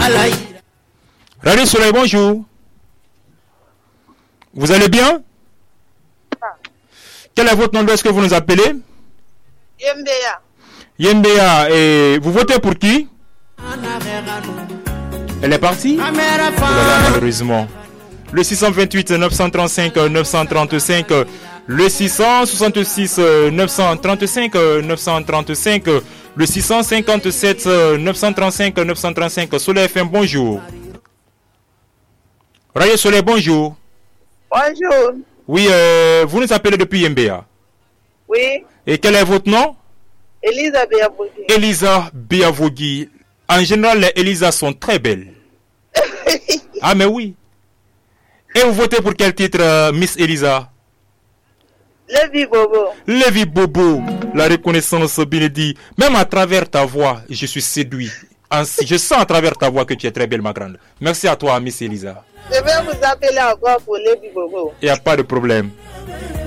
Radio Soleil, bonjour. Vous allez bien? Quel est votre nom? D'où est-ce que vous nous appelez? Yembea. Yembea, et vous votez pour qui? Elle est partie? Malheureusement. Le 628 935 935, le 666 935 935, le 657 935 935. Soleil FM, bonjour. Radio Soleil, bonjour. Bonjour. Oui, vous nous appelez depuis Yembea. Oui. Et quel est votre nom? Elisa Biavogi. Elisa Biavogi. En général, les Elisa sont très belles. Ah, mais oui. Et vous votez pour quel titre, Miss Elisa? Levi Bobo. Levi Bobo. La reconnaissance, Bénédit. Même à travers ta voix, je suis séduit. Je sens à travers ta voix que tu es très belle, ma grande. Merci à toi, Miss Elisa. Je vais vous appeler encore pour Levi Bobo. Il n'y a pas de problème.